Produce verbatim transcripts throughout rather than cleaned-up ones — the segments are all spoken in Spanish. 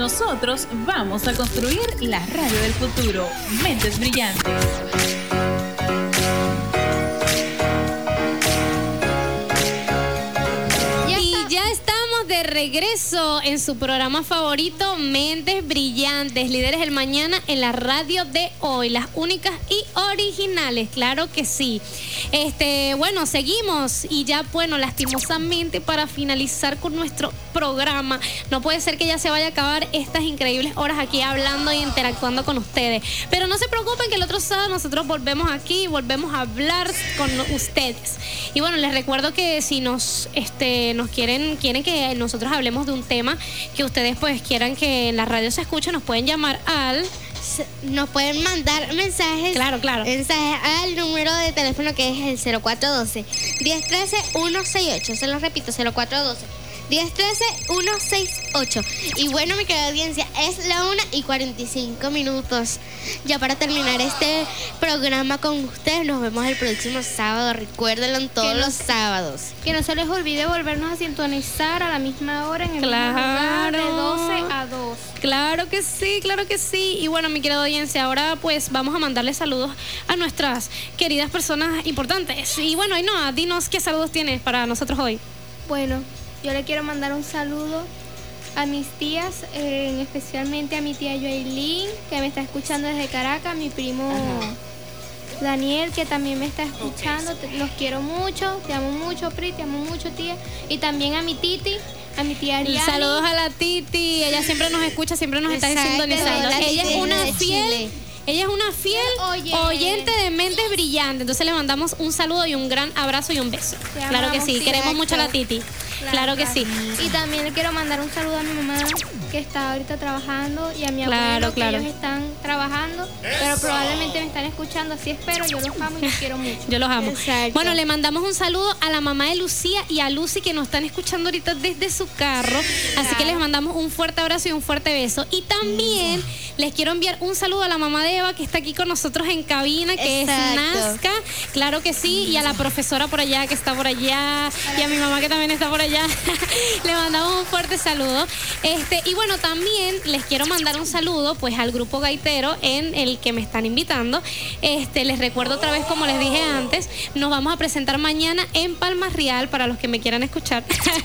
Nosotros vamos a construir la radio del futuro. Mentes brillantes. Regreso en su programa favorito, Mentes Brillantes, líderes del mañana en la radio de hoy, las únicas y originales, claro que sí. Este, bueno, seguimos y ya, bueno, lastimosamente para finalizar con nuestro programa, no puede ser que ya se vaya a acabar estas increíbles horas aquí hablando y interactuando con ustedes, pero no se preocupen que el otro sábado nosotros volvemos aquí y volvemos a hablar con ustedes. Y bueno, les recuerdo que si nos, este, nos quieren, quieren que nosotros hablemos de un tema que ustedes pues quieran que en la radio se escuche, nos pueden llamar al... Nos pueden mandar mensajes. Claro, claro. Mensajes al número de teléfono que es el cero cuatro uno dos, uno cero uno tres, uno seis ocho. Se lo repito, cero cuatro uno dos, uno cero uno tres, uno seis ocho. Y bueno, mi querida audiencia, es la una y cuarenta y cinco minutos. Ya para terminar este programa con ustedes, nos vemos el próximo sábado. Recuérdenlo todos no, los sábados. Que no se les olvide volvernos a sintonizar a la misma hora en el claro. mismo lugar de doce a dos. Claro que sí, claro que sí. Y bueno, mi querida audiencia, ahora pues vamos a mandarle saludos a nuestras queridas personas importantes. Y bueno, Ainhoa, dinos qué saludos tienes para nosotros hoy. Bueno, yo le quiero mandar un saludo a mis tías, eh, especialmente a mi tía Yoailin, que me está escuchando desde Caracas, a mi primo Ajá. Daniel, que también me está escuchando. Te, los quiero mucho, te amo mucho, Pri, te amo mucho, tía. Y también a mi Titi, a mi tía Ariani. Saludos a la Titi, ella siempre nos escucha, siempre nos está sintonizando. Ella es una fiel... Ella es una fiel Oye. oyente de Mentes Brillantes. Entonces le mandamos un saludo y un gran abrazo y un beso. Te claro que sí, directo. Queremos mucho a la Titi. Claro, claro que sí. Y también le quiero mandar un saludo a mi mamá, que está ahorita trabajando, y a mi claro, abuelo, claro. que ellos están trabajando, pero probablemente me están escuchando, así espero. Yo los amo y los quiero mucho. Yo los amo. Exacto. Bueno, le mandamos un saludo a la mamá de Lucía y a Lucy, que nos están escuchando ahorita desde su carro. Así que les mandamos un fuerte abrazo y un fuerte beso. Y también les quiero enviar un saludo a la mamá de Eva, que está aquí con nosotros en cabina, que Exacto. es Nazca, claro que sí, y a la profesora por allá, que está por allá, y a mi mamá, que también está por allá. Le mandamos un fuerte saludo. Este, y bueno, también les quiero mandar un saludo pues al grupo gaitero en el que me están invitando. Este, les recuerdo otra vez, como les dije antes, nos vamos a presentar mañana en Palmas Real para los que me quieran escuchar.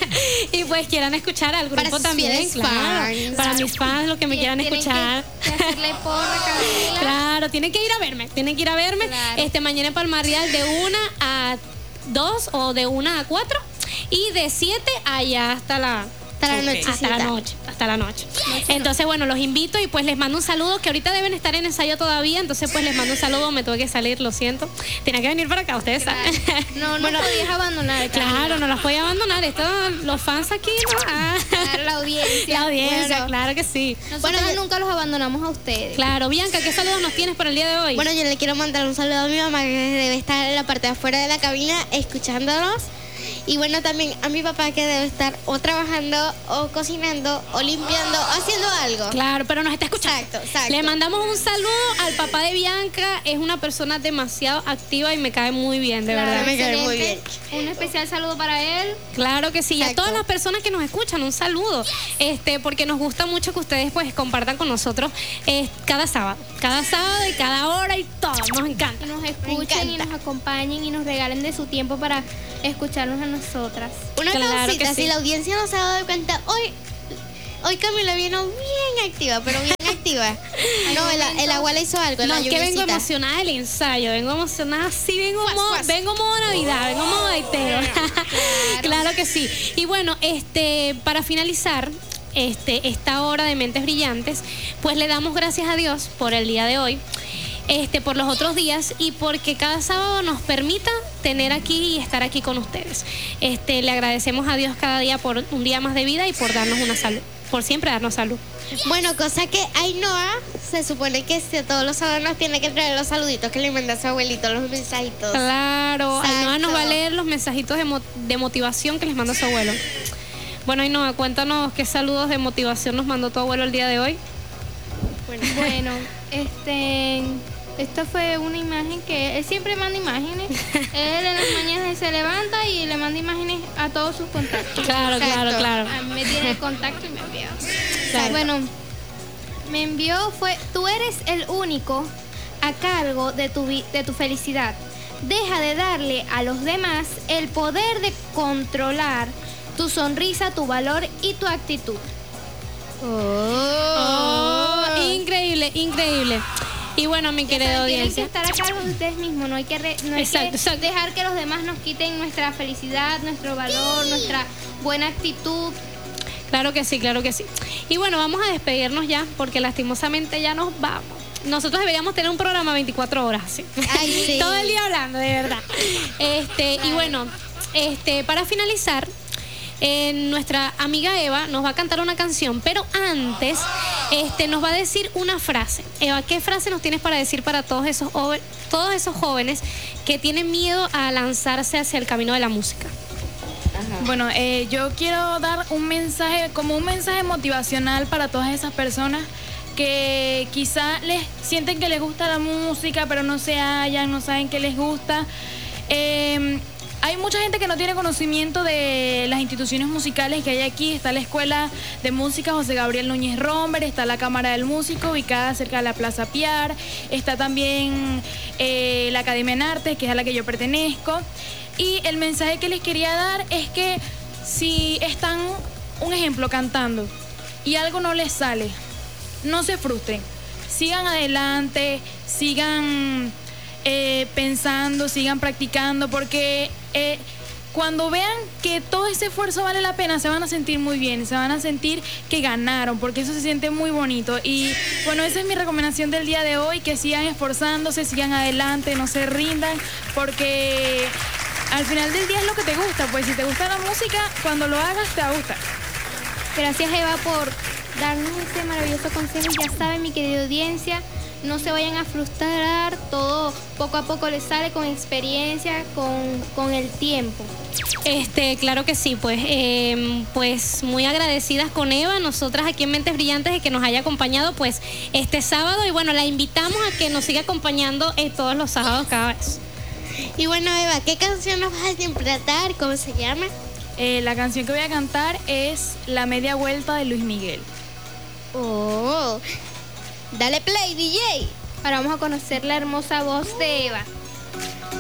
Y pues quieran escuchar al grupo para también, claro. Fans. Para mis fans, los que me quieran escuchar. Que, que hacerle porra, Camila. Claro, tienen que ir a verme, tienen que ir a verme. Claro. Este, mañana en Palmas Real de una a dos o de una a cuatro. Y de siete allá hasta la... Hasta la noche. Hasta la noche, hasta la noche. Entonces, bueno, los invito y pues les mando un saludo, que ahorita deben estar en ensayo todavía, entonces pues les mando un saludo, me tuve que salir, lo siento. Tenía que venir para acá, ustedes Claro. saben. No, no bueno, podías abandonar. Claro, Camila. no las podía abandonar. Esto, los fans aquí, ¿no? Ah. Claro, la audiencia. La audiencia, Bueno, claro que sí. Nosotros Bueno, nunca los abandonamos a ustedes. Claro, Bianca, ¿qué saludos nos tienes para el día de hoy? Bueno, yo le quiero mandar un saludo a mi mamá, que debe estar en la parte de afuera de la cabina escuchándonos. Y bueno, también a mi papá, que debe estar o trabajando, o cocinando, o limpiando, o haciendo algo. Claro, pero nos está escuchando. Exacto, exacto. Le mandamos un saludo al papá de Bianca. Es una persona demasiado activa y me cae muy bien, de Claro, verdad. me cae muy excelente. Un especial saludo para él. Claro que sí. Y a Exacto. todas las personas que nos escuchan, un saludo. Este, porque nos gusta mucho que ustedes pues compartan con nosotros eh, cada sábado. Cada sábado y cada hora y todo. Nos encanta. Que nos escuchen y encanta. nos acompañen y nos regalen de su tiempo para escucharnos a nosotras. Una Claro cosita, que sí. si la audiencia no se ha dado cuenta, hoy, hoy Camila vino bien activa, pero bien activa. No, el, el agua le hizo algo, No, la es que vengo lluviecita. emocionada del ensayo, vengo emocionada, sí, vengo Fuas, modo, fuas. vengo modo Navidad, vengo modo gaitero. Claro que sí. Y bueno, este, para finalizar este, esta hora de Mentes Brillantes, pues le damos gracias a Dios por el día de hoy. Este, por los otros días y porque cada sábado nos permita tener aquí y estar aquí con ustedes. Este, le agradecemos a Dios cada día por un día más de vida y por darnos una salud, por siempre darnos salud. Bueno, cosa que Ainhoa se supone que si todos los sábados nos tiene que traer los saluditos que le manda a su abuelito, los mensajitos. Claro, Exacto. Ainhoa nos va a leer los mensajitos de, mo- de motivación que les manda su abuelo. Bueno, Ainhoa, cuéntanos qué saludos de motivación nos mandó tu abuelo el día de hoy. Bueno, bueno este, esto fue una imagen que él siempre manda imágenes. Él en las mañanas se levanta y le manda imágenes a todos sus contactos. Claro, Exacto. claro, claro. A mí me tiene el contacto y me envía. Claro. Bueno, me envió fue: tú eres el único a cargo de tu, vi- de tu felicidad. Deja de darle a los demás el poder de controlar tu sonrisa, tu valor y tu actitud. Oh, increíble, increíble. Y bueno, mi querida Tienen que audiencia. estar a cargo de ustedes mismos, no hay que, re- no hay Exacto, que exacto. dejar que los demás nos quiten nuestra felicidad, nuestro valor, nuestra buena actitud. Claro que sí, claro que sí. Y bueno, vamos a despedirnos ya, porque lastimosamente ya nos vamos. Nosotros deberíamos tener un programa veinticuatro horas, ¿sí? Ay, sí. Todo el día hablando, de verdad. Este, y bueno, este, para finalizar, eh, nuestra amiga Eva nos va a cantar una canción, pero antes este, nos va a decir una frase. Eva, ¿qué frase nos tienes para decir para todos esos, ove- todos esos jóvenes que tienen miedo a lanzarse hacia el camino de la música? Bueno, eh, yo quiero dar un mensaje, como un mensaje motivacional para todas esas personas que quizá les sienten que les gusta la música, pero no se hallan, no saben qué les gusta. Eh, hay mucha gente que no tiene conocimiento de las instituciones musicales que hay aquí. Está la Escuela de Música José Gabriel Núñez Romber, está la Cámara del Músico, ubicada cerca de la Plaza Piar, está también eh, la Academia en Artes, que es a la que yo pertenezco. Y el mensaje que les quería dar es que si están, un ejemplo, cantando y algo no les sale, no se frustren, sigan adelante, sigan eh, pensando, sigan practicando, porque eh, cuando vean que todo ese esfuerzo vale la pena, se van a sentir muy bien, se van a sentir que ganaron, porque eso se siente muy bonito. Y bueno, esa es mi recomendación del día de hoy, que sigan esforzándose, sigan adelante, no se rindan, porque al final del día es lo que te gusta. Pues si te gusta la música, cuando lo hagas te va a gustar. Gracias, Eva, por darnos este maravilloso consejo. Ya saben, mi querida audiencia, no se vayan a frustrar, todo poco a poco les sale con experiencia, con, con el tiempo. Este, claro que sí, pues, eh, pues muy agradecidas con Eva, nosotras aquí en Mentes Brillantes, de que nos haya acompañado pues este sábado, y bueno, la invitamos a que nos siga acompañando eh, todos los sábados cada vez. Y bueno, Eva, ¿qué canción nos vas a interpretar? ¿Cómo se llama? Eh, la canción que voy a cantar es La Media Vuelta de Luis Miguel. Oh, dale play, D J. Ahora vamos a conocer la hermosa voz de Eva.